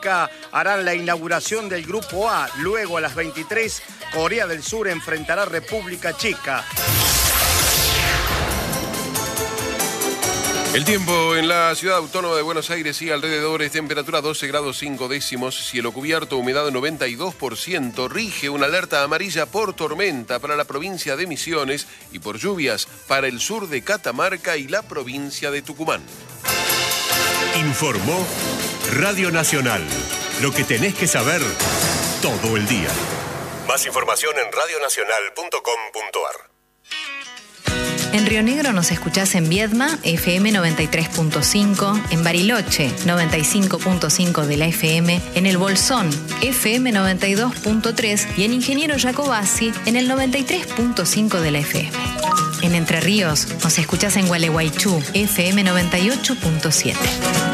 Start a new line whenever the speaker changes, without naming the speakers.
Bélgica harán la inauguración del Grupo A. Luego a las 23, Corea del Sur enfrentará a República Checa.
El tiempo en la ciudad autónoma de Buenos Aires y alrededores, temperatura 12 grados 5 décimos, cielo cubierto, humedad 92%, rige una alerta amarilla por tormenta para la provincia de Misiones y por lluvias para el sur de Catamarca y la provincia de Tucumán.
Informó Radio Nacional. Lo que tenés que saber todo el día. Más información en radionacional.com.ar.
En Río Negro nos escuchás en Viedma, FM 93.5, en Bariloche, 95.5 de la FM, en El Bolsón, FM 92.3 y en Ingeniero Jacobasi, en el 93.5 de la FM. En Entre Ríos nos escuchás en Gualeguaychú, FM 98.7.